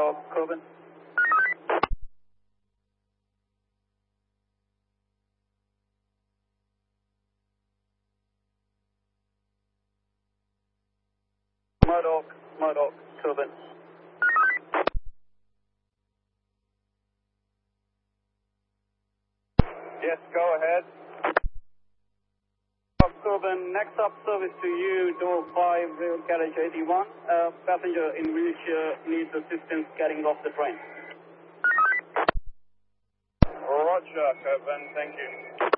Murdoch, Coben. Murdoch, Coben. Yes, go ahead. Coben, next up service to you, door 5, rail carriage 81. Passenger in wheelchair needs assistance getting off the train. Roger, Coben, thank you.